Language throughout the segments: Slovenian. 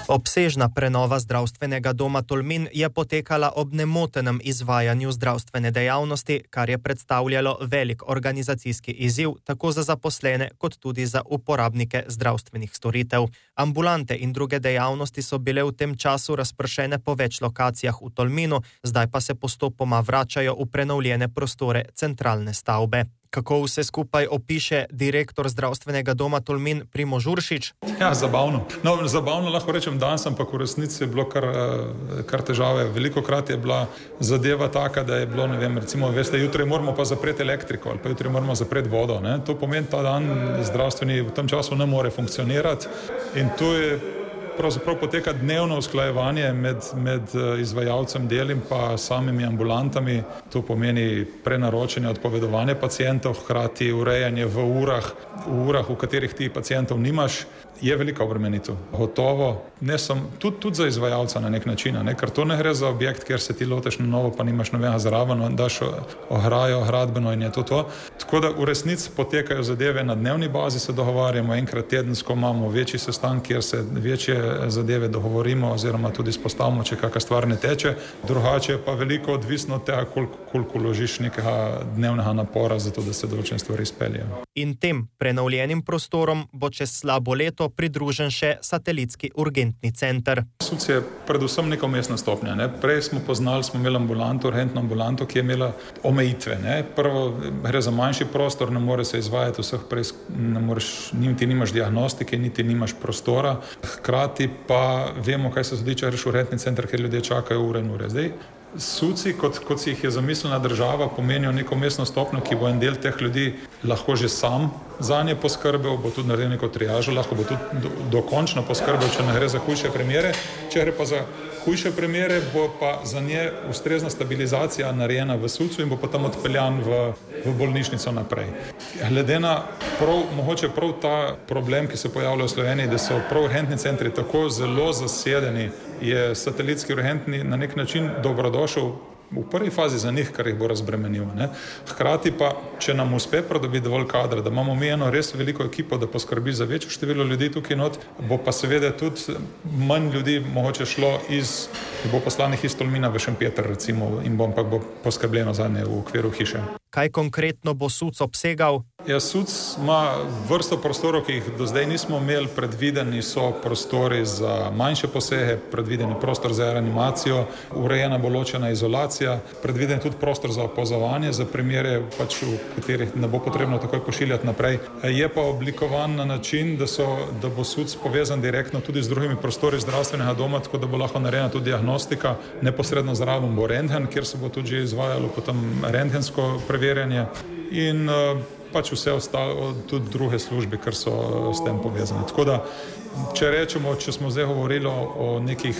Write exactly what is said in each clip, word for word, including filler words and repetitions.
Obsežna prenova zdravstvenega doma Tolmin je potekala ob nemotenem izvajanju zdravstvene dejavnosti, kar je predstavljalo velik organizacijski izziv tako za zaposlene kot tudi za uporabnike zdravstvenih storitev. Ambulante in druge dejavnosti so bile v tem času razpršene po več lokacijah v Tolminu, zdaj pa se postopoma vračajo v prenovljene prostore centralne stavbe. Kako vse skupaj opiše direktor zdravstvenega doma Tolmin Primož Uršič? Ja, zabavno. No, zabavno lahko rečem danes, ampak v resnici je bilo kar, kar težave. Velikokrat je bila zadeva taka, da je bilo, ne vem, recimo, veste, jutri moramo pa zapreti elektriko ali pa jutri moramo zapreti vodo. Ne? To pomeni, ta dan zdravstveni v tem času ne more funkcionirati in to je pravzaprav poteka dnevno usklajevanje med, med izvajalcem del in pa samimi ambulantami. To pomeni prenaročanje, odpovedovanje pacientov, hkrati urejanje v urah, v urah, v katerih ti pacientov nimaš, je velika obremenitev. Gotovo, ne sem, tudi, tudi za izvajalca na nek način, ne? Ker to ne gre za objekt, kjer se ti loteš na novo, pa nimaš nobenega zraven, daš ograjo, gradbeno in je to to. Tako da v resnici potekajo zadeve na dnevni bazi, se dogovarjamo, enkrat tedensko imamo večji sestank, kjer se večje zadeve dogovorimo oziroma tudi spostavimo, če kakšna stvar ne teče. Drugače pa veliko odvisno od tega, koliko, koliko ložiš nekega dnevnega napora za to, da se določene stvari izpeljejo. In tem prenovljenim prostorom bo čez slabo leto pridružen še satelitski urgentni center. SUC je predvsem neka umestna stopnja. Ne? Prej smo poznali, smo imeli ambulanto, urgentno ambulanto, ki je imela omejitve. Ne? Prvo gre za manjši prostor, ne more se izvajati vseh prej, ne moreš, niti nimaš diagnostike, niti nimaš prostora. Hkrati pa vemo, kaj se zgodi, če greš v urgentni center, ker ljudje čakajo ure in ure. Zdaj, SUC-i, kot, kot si jih je zamislila država, pomenijo neko mestno stopnjo, ki bo en del teh ljudi lahko že sam zanje poskrbel, bo tudi naredil neko triažo, lahko bo tudi do, dokončno poskrbel, če ne gre za hujše primere. Če gre pa za hujše primere, bo pa za nje ustrezna stabilizacija narejena v SUC-u in bo potem odpeljan v, v bolnišnico naprej. Glede na prav, mogoče prav ta problem, ki se pojavlja v Sloveniji, da so prav urgentni centri tako zelo zasedeni, je satelitski urgentni na nek način dobrodošel v prvi fazi za njih, kar jih bo razbremenil. Ne? Hkrati pa, če nam uspe pridobiti dovolj kadra, da imamo mi eno res veliko ekipo, da poskrbi za večjo število ljudi tukaj not, bo pa seveda tudi manj ljudi mogoče šlo iz, bo poslanih iz Tolmina v Šempeter recimo in bom pa bo poskrbljeno za nje v okviru hiše. Kaj konkretno bo SUC obsegal? Ja, SUC ima vrsto prostorov, ki jih do zdaj nismo imeli. Predvideni so prostori za manjše posege, predvideni prostor za reanimacijo, urejena bo ločena izolacija, predviden tudi prostor za opazovanje za primere, pač v katerih ne bo potrebno takoj pošiljati naprej. Je pa oblikovan na način, da, so, da bo SUC povezan direktno tudi z drugimi prostori zdravstvenega doma, tako da bo lahko narejena tudi diagnostika. Neposredno zraven bo rentgen, kjer se bo tudi že izvajalo potem rentgensko preverjanje in pač vse ostalo, tudi druge službe, kar so s tem povezane. Tako da, če rečemo, če smo zdaj govorili o nekih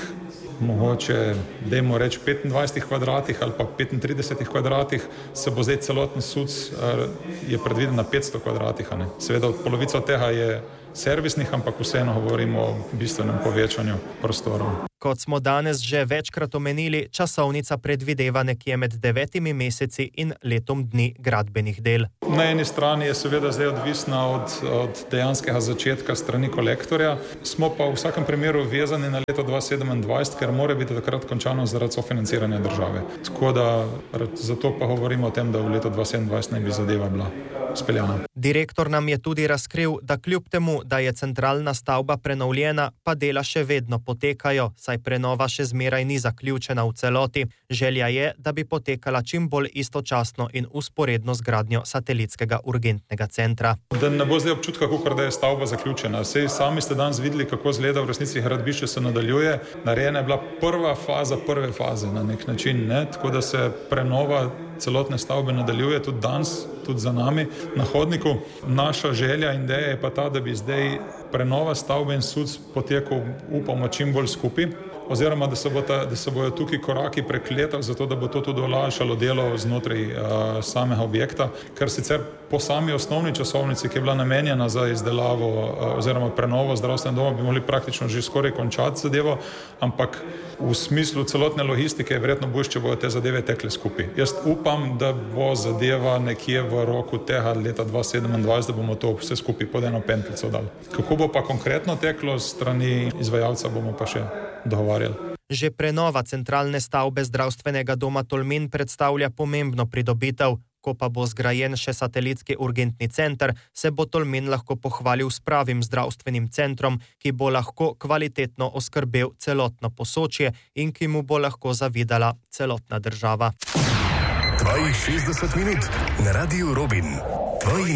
mogoče, dajmo reči, petindvajsetih kvadratih ali pa petintridesetih kvadratih, se bo zdaj celoten SUC je predviden na petsto kvadratih. Ne? Seveda polovica od tega je servisnih, ampak vseeno govorimo o bistvenem povečanju prostorov. Kot smo danes že večkrat omenili, časovnica predvideva nekje med devetimi meseci in letom dni gradbenih del. Na eni strani je seveda zdaj odvisna od, od dejanskega začetka strani kolektorja, smo pa v vsakem primeru vezani na leto dva tisoč sedemindvajset, ker mora biti takrat končano zaradi sofinanciranja države. Tako da zato pa govorimo o tem, da v letu dva tisoč sedemindvajset naj bi zadeva bila speljana. Direktor nam je tudi razkril, da kljub temu, da je centralna stavba prenovljena, pa dela še vedno potekajo, saj prenova še zmeraj ni zaključena v celoti. Želja je, da bi potekala čim bolj istočasno in usporedno z gradnjo satelitskega urgentnega centra. Da ne bo zdaj občutka, kakor da je stavba zaključena. Sej sami ste danes videli, kako izgleda v resnici gradbišče se nadaljuje. Narejena je bila prva faza prve faze na nek način, ne? Tako da se prenova celotne stavbe nadaljuje tudi danes, tudi za nami na hodniku. Naša želja in ideja je pa ta, da bi zdaj prenova stavbe in SUC potekal, upamo, čim bolj skupaj, oziroma da se, bo ta, da se bojo tukaj koraki prekletali, zato da bo to tudi olajšalo delo znotraj uh, samega objekta, ker sicer po sami osnovni časovnici, ki je bila namenjena za izdelavo oziroma prenovo zdravstvenega doma, bi mogli praktično že skoraj končati zadevo, ampak v smislu celotne logistike je verjetno bolj, če bodo te zadeve tekle skupaj. Jaz upam, da bo zadeva nekje v roku tega leta dva tisoč sedemindvajset, da bomo to vse skupaj pod eno pentljico dali. Kako bo pa konkretno teklo strani izvajalca, bomo pa še dogovarjali. Že prenova centralne stavbe zdravstvenega doma Tolmin predstavlja pomembno pridobitev. Ko pa bo zgrajen še satelitski urgentni center, se bo Tolmin lahko pohvalil s pravim zdravstvenim centrom, ki bo lahko kvalitetno oskrbel celotno Posočje in ki mu bo lahko zavidala celotna država. Tvojih šestdeset minut na Radiu Robin. Tvoji